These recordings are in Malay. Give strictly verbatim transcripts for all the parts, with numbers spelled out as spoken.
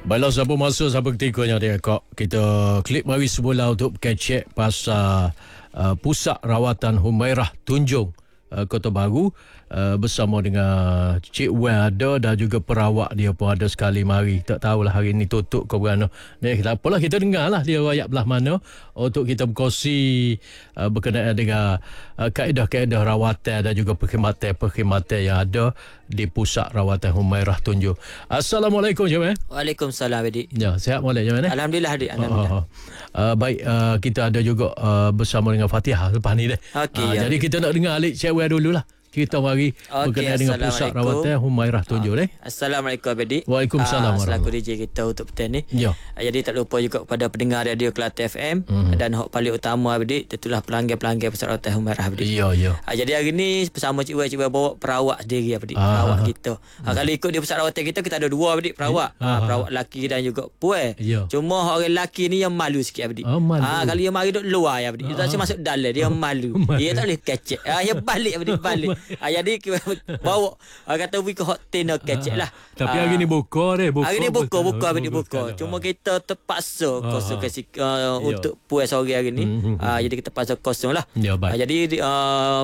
Baiklah, siapa masa siapa ketikanya dia kok. Kita klik mari semula untuk kecek pasal uh, pusat rawatan Humairah Tunjung, uh, Kota Baru, uh, bersama dengan Cik Wan ada dan juga perawat dia pun ada sekali mari. Tak tahulah hari ni tutup ke berana. Ni tak apalah, kita dengarlah dia rakyat belah mana untuk kita berkongsi uh, berkenaan dengan uh, kaedah-kaedah rawatan dan juga perkhidmatan-perkhidmatan yang ada di pusat rawatan Humairah Tunjung. Assalamualaikum, Cik Wan. Waalaikumsalam, adik. Ya, sihat molek je mana? Alhamdulillah, adik. Alhamdulillah. Oh, oh. Uh, baik, uh, kita ada juga uh, bersama dengan Fatihah lepas ni deh. Okey, uh, ya. Jadi kita nak dengar Alik Cik Wan dululah. Cerita mari Okey, berkenaan dengan pusat rawatan Humairah Tunjung ni. Assalamualaikum, adik. Waalaikumsalam. Uh, selaku D J kita untuk petang ni. Ya. Uh, jadi tak lupa juga kepada pendengar radio Kelate F M mm-hmm. dan hok paling utama, adik, itulah pelanggan-pelanggan pusat rawatan Humairah, adik. Ya, ya. Uh, jadi hari ni bersama Cik Wan, Cik Wan bawa perawat sendiri, adik. Ah. Perawat kita. Uh, kalau ikut di pusat rawatan kita, kita ada dua, adik, perawat. Ah. Uh, perawat lelaki dan juga puan. Ya. Cuma orang lelaki ni yang malu sikit, adik. Oh, malu. Ah, kalau dia mari duduk luar, ya, adik. Dia tak masuk dalam, dia malu. Dia tak boleh kecek. Ah, dia balik, adik, balik. Ah, jadi bawa uh, kata we ke hot dinner kecek lah. Tapi hari ni buka deh, buka. Hari ni buka, buka, hari ni buka. Cuma kita terpaksa kosong kasi uh, untuk puas sore hari ni. Mm-hmm. Uh, jadi kita paksa kosong lah. Ya, baik. Uh, jadi uh,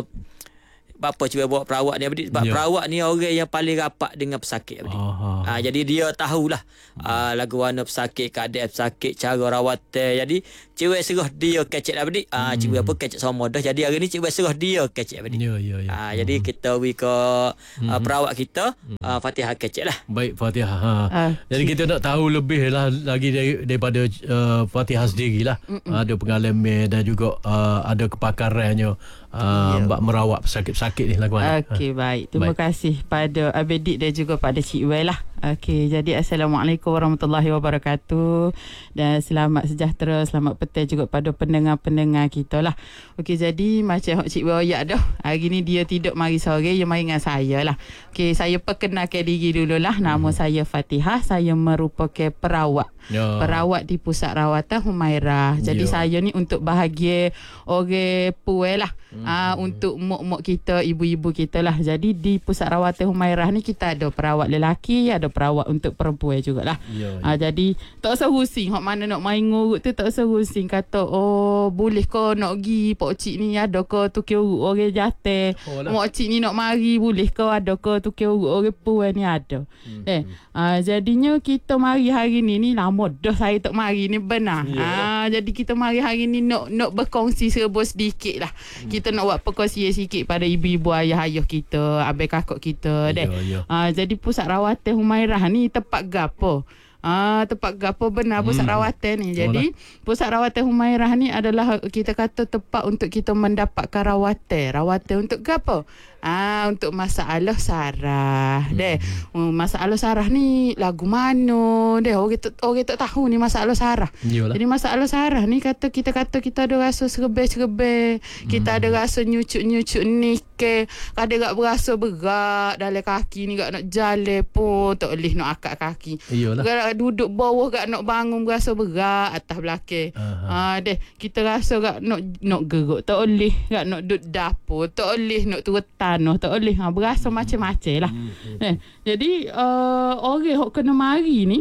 Bapa cuba bawa perawat ni, adik. Sebab Ya. perawat ni orang yang paling rapat dengan pesakit, adik. Uh, jadi dia tahulah uh, lagu warna pesakit, keadaan pesakit, cara rawatan. Jadi Cik Wan serah dia kecek lah, adik. Uh, Cik Wan pun kecek sama dah. Jadi hari ni Cik Wan serah dia kecek, adik. Ya, ya, ya. Uh, hmm. Jadi kita we ke uh, perawat kita, uh, Fatihah kecek lah. Baik, Fatihah. Ha. Ah, Jadi kita nak tahu lebih lah lagi dari, daripada uh, Fatihah sendiri lah. Ada pengalaman dan juga uh, ada kepakarannya uh, Ya. bak merawat pesakit-pesakit ni lagu mana. Okey, baik. Terima Baik. kasih pada Abedik dan juga pada Cik Wan lah. Okey, jadi Assalamualaikum warahmatullahi wabarakatuh. Dan selamat sejahtera, selamat petang juga pada pendengar-pendengar kita lah. Okey, jadi macam Cik Wan oyak dah. Hari ni dia tidak mari sore, dia mari dengan saya lah. Okey, saya perkenalkan diri dululah. Nama hmm. saya Fatihah. Saya merupakan perawat. Ya. Perawat di pusat rawatan Humairah. Jadi Ya. saya ni untuk bahagia orang puan lah. Hmm. Uh, untuk mak-mak kita, ibu-ibu kita lah. Jadi di pusat rawatan Humairah ni kita ada perawat lelaki, ada perawat untuk perempuan jugalah. Ya, ya. Uh, jadi tak usah rusing. Hak mana nak main ngurut tu tak usah rusing. Kata, oh boleh ke nak pergi pak cik ni, ada ke tukar urut orang jatuh. Oh, lah. Mak cik ni nak mari, boleh ke ada ke tukar urut orang puan ni ada. Hmm. Eh, uh, jadinya kita mari hari ni ni lama dah saya tak mari ni benar. Ya. Ah, jadi kita mari hari ni nak nak berkongsi serba sedikit lah. Hmm. Kita nak buat perkongsian sikit pada ibu-ibu ayah-ayah kita, abang kakak kita deh. Ya, ya. Ah, jadi pusat rawatan Humairah ni tempat gapo? Ah, tempat gapo benar pusat Hmm. rawatan ni. Jadi pusat rawatan Humairah ni adalah kita kata tempat untuk kita mendapatkan rawatan. Rawatan untuk gapo? Ah, untuk masalah saraf. Hmm. Deh, um, masalah saraf ni lagu mana? Deh, orang tak orang tak tahu ni masalah saraf. Yalah. Jadi masalah saraf ni kata kita kata kita ada rasa serbe-serbe, hmm. kita ada rasa nyucuk-nyucuk ni ke, kadang gak berasa berat dalam kaki ni, gak nak jalan pun tak boleh nak akak kaki. Iyalah. Gak duduk bawah gak nak bangun berasa berat atas belakang. Ah, deh, kita rasa gak nak nak geruk tak boleh, gak nak duduk dapur tak boleh, nak turun tanah tak boleh. Ha, berasa macam-macam lah. Hmm. Eh, jadi uh, orang hok kena mari ni,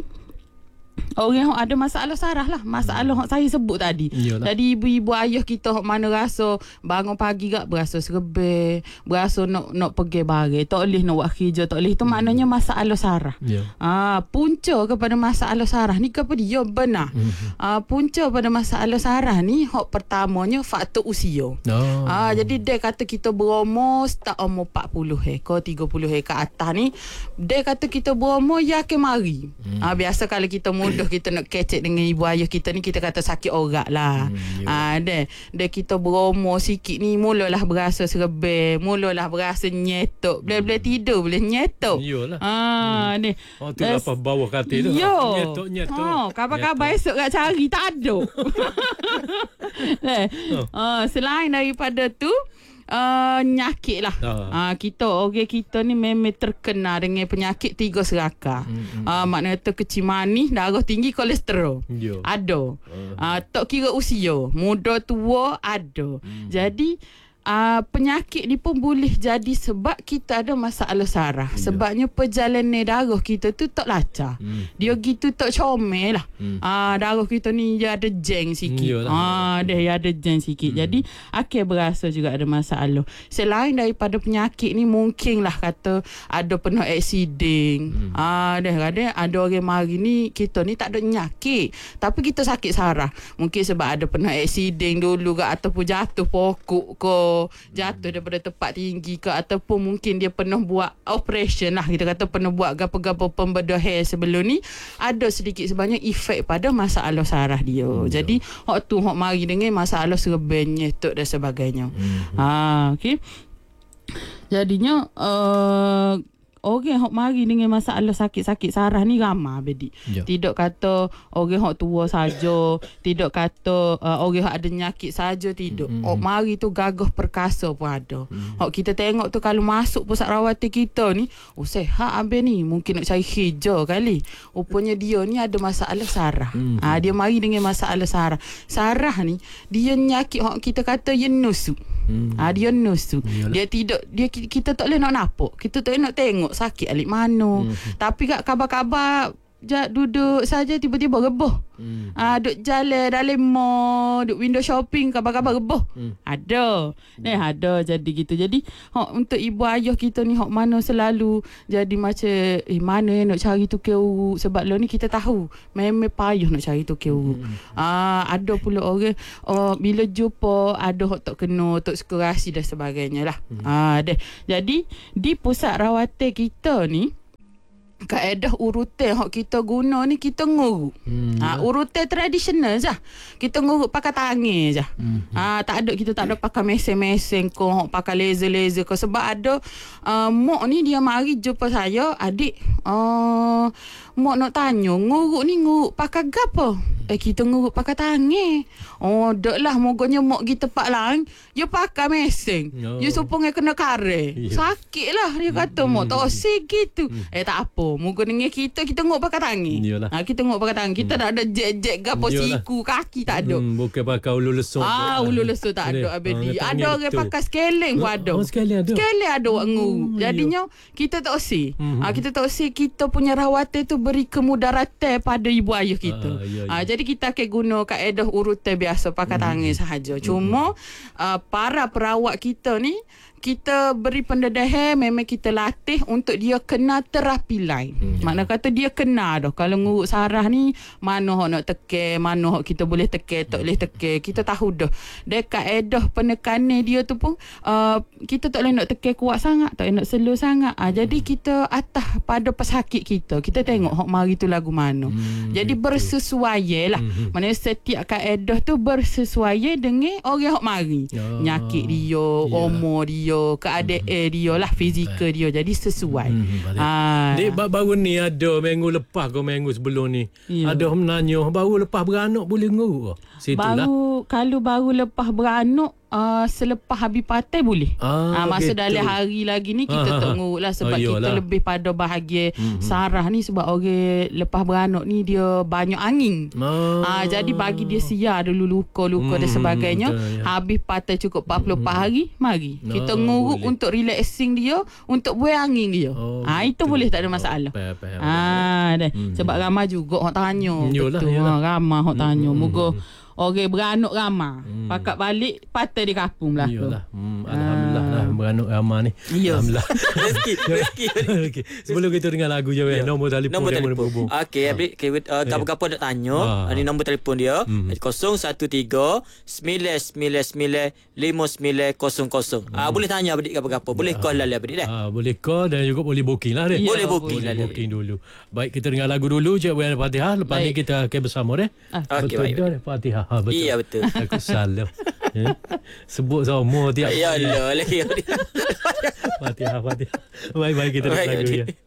orang yang ada masalah saraf lah. Masalah yang saya sebut tadi. Yalah. Jadi ibu-ibu ayah kita yang mana rasa bangun pagi gak berasa serbe, berasa nak nak pergi barang, tak boleh nak buat kerja, tak boleh. Itu Hmm. maknanya masalah saraf. Ya. Ah, punca kepada masalah saraf ni kepada dia benar. Hmm. Ah, punca pada masalah saraf ni hak pertamanya faktor usia. Oh. Ah, jadi dia kata kita berumur start umur empat puluh eh ke tiga puluh eh ke atas ni, dia kata kita berumur yakin mari. Hmm. Ah, biasa kalau kita mudah kita nak kecek dengan ibu ayah kita ni, kita kata sakit orat lah. Hmm, ya. Ah, dia dia kita berumur sikit ni mulalah berasa serbe, mulalah berasa nyetok, boleh-boleh tidur, boleh nyetok. Iyalah. Ah, ni. Oh, tu apa bawah katil tu. Yo. Nyetok, nyetok. Oh, kabar-kabar esok kat cari tak ada. eh. Oh. Ah, selain daripada tu Uh, nyakit lah. Ah. Uh, kita orang kita ni memang terkenal dengan penyakit tiga seraka. Mm-mm. Uh, maknanya tu kecil manis, darah tinggi, kolesterol. Ya. Ada. Uh. Uh, tak kira usia, muda tua ada. Mm. Jadi uh, penyakit ni pun boleh jadi sebab kita ada masalah saraf. Yeah. Sebabnya perjalanan darah kita tu tak lancar. Hmm. Dia gitu tak comel lah. Hmm. Uh, darah kita ni dia ada jeng sikit. Ah, hmm. dia ada jeng sikit. Hmm. Jadi akhir berasa juga ada masalah. Selain daripada penyakit ni mungkinlah kata ada pernah aksiden. Hmm. Ah, dia kadang ada orang mari ni kita ni tak ada penyakit tapi kita sakit saraf. Mungkin sebab ada pernah aksiden dulu ke ataupun jatuh pokok ke, jatuh daripada tempat tinggi ke ataupun mungkin dia pernah buat operation lah, kita kata pernah buat gapo-gapo pembedah hair sebelum ni, ada sedikit sebanyak efek pada masalah saraf dia. Hmm, jadi hak tu hak mari dengan masalah serban nyetuk dan sebagainya. Hmm. Ha, okey. Jadinya uh, orang hok mari dengan masalah sakit-sakit saraf ni ramai bedik. Yeah. Tidak kata orang hok tua saja, tidak kata uh, orang hok ada penyakit saja, tidak. Mm-hmm. Hok mari tu gagah perkasa pun ada. Mm-hmm. Hok kita tengok tu kalau masuk pusat rawatan kita ni, oh sehat habis ni, mungkin nak cari hijau kali. Rupanya dia ni ada masalah saraf. Mm-hmm. Ah, dia mari dengan masalah saraf. Saraf ni dia penyakit hok kita kata dia nusuk. Hmm. Ah, dia nusuk. Dia tidak dia kita tak boleh nak nampak. Kita tak boleh nak tengok sakit alik mana. Hmm. Tapi kat kabar-kabar ja, duduk saja tiba-tiba reboh. Hmm. Ah, duduk jalan dalam mall, duduk window shopping kabar-kabar reboh. Hmm. Ada. Hmm. Eh ada jadi gitu. Jadi hok untuk ibu ayah kita ni hok mana selalu jadi macam eh mana nak cari tukar urut sebab lo ni kita tahu memang payah nak cari tukar urut. Hmm. Ah, ada pula orang oh, bila jumpa ada hok tak kena, tak suka rasi dan sebagainya lah. Hmm. Ah, deh. Jadi di pusat rawatan kita ni kaedah urutan hak kita guna ni kita ngurut. Hmm, ha, urutan tradisional je. Kita ngurut pakai tangan je. Hmm. Ha, tak ada kita tak ada pakai mesin-mesin ko, hak pakai laser-laser ko sebab ada uh, mak ni dia mari jumpa saya, adik uh, mak nak tanya ngurut ni ngurut pakai gapo? Eh kita ngurut pakai tangan. Oh, daklah moganya mak kita pak lain, dia pakai mesin. Oh. Dia supaya kena kare. Yeah. Sakitlah dia kata mak tak osik gitu. Hmm. Eh tak apa. Moga dengan kita kita ngok pakai tangan. Ha, kita ngok pakai tangan. Kita hmm. tak ada jet-jet gapo siku kaki tak ada. Hmm, bukan pakai ulu lesuk. Ah, ulu lesuk tak ada abadi. Ha, ada orang pakai scaling pun ada. Oh, scaling ada. Scaling ada orang ngurut. Hmm, jadinya kita tak osik. Hmm. Ha, kita tak osik kita punya rawatan tu beri kemudaratan pada ibu ayah kita. Ah, ya, ya. Ha, jadi kita akan guna kaedah urutan biasa pakai hmm. tangan sahaja. Cuma hmm. uh, para perawat kita ni kita beri pendedahan, memang kita latih untuk dia kena terapi lain. Hmm. Makna kata dia kena dah. Kalau ngurut saraf ni, mana hok nak tekan, mana hok kita boleh tekan, tak boleh tekan. Kita tahu dah. Dan kaedah penekanan dia tu pun, uh, kita tak boleh nak tekan kuat sangat, tak boleh nak slow sangat. Uh, jadi kita atas pada pesakit kita. Kita tengok hok mari tu lagu mana. Hmm. Jadi bersesuaian lah. Hmm. Maknanya setiap kaedah tu bersesuaian dengan orang hok mari. Oh. Nyakit dia, yeah. umur dia, keadaan hmm. dia lah, fizikal dia, jadi sesuai. Hmm, ah. Dek, baru ni ada minggu lepas ke minggu sebelum ni, ya. Ada orang menanya baru lepas beranak boleh ngurut. Baru kalau baru lepas beranak uh, selepas habis patai boleh. Ah, ah, masa gitu. Dalam hari lagi ni kita ah, tak ngurut lah sebab oh, kita lebih pada bahagian mm-hmm. saraf ni sebab orang lepas beranak ni dia banyak angin. Ah. Ah, jadi bagi dia siar dulu luka-luka mm, dan sebagainya. Betul, ya. Habis patai cukup empat puluh empat mm. hari mari. No, kita ngurut boleh. Untuk relaxing dia, untuk buang angin dia. Oh, ah, itu boleh tak ada masalah. Oh, payah, payah, ah, dah. Mm. Sebab ramai juga orang tanya. Yolah, betul. Yolah. Ramai orang tanya. Mm. Moga orang beranak ramai. Hmm. Pakat balik patah di kampung lah. Iyalah. Hmm, Alhamdulillah ah. lah beranak ramai ni. Iya. Alhamdulillah. Rezeki, rezeki. Okay. Sebelum kita dengar lagu je, yeah. nombor telefon nombor dia telefon. Okey, Abid, uh, gapo-gapo nak tanya, ah. ni nombor telefon dia hmm. kosong satu tiga sembilan sembilan sembilan lima sembilan kosong kosong. Hmm. Ah, boleh tanya Abid gapo-gapo. Boleh call lah Abid dah. Ah, boleh call dan juga boleh booking lah dia. Ya, boleh booking boleh lah. Booking dulu. Baik, kita dengar lagu dulu je Buan Fatihah, lepas baik. Ni kita akan bersama deh. Ah. Okey, baik. Betul Fatihah. Ha, betul. Iya betul. Aku salah. Ya? Sebut semua tiap. Ya Allah lagi. Fatihah, Fatihah. Baik-baik kita dengar lagu ya.